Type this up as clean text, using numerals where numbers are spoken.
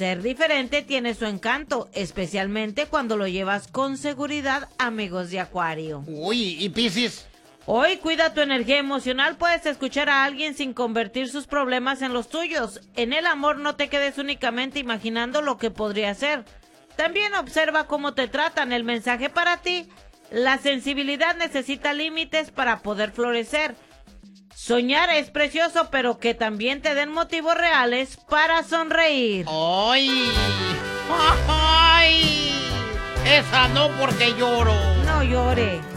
Ser diferente tiene su encanto, especialmente cuando lo llevas con seguridad, amigos de Acuario. Uy, ¿y Piscis? Hoy cuida tu energía emocional, puedes escuchar a alguien sin convertir sus problemas en los tuyos. En el amor no te quedes únicamente imaginando lo que podría ser. También observa cómo te tratan. El mensaje para ti: la sensibilidad necesita límites para poder florecer. Soñar es precioso, pero que también te den motivos reales para sonreír. ¡Ay! ¡Ay! Esa no, porque lloro. No llore.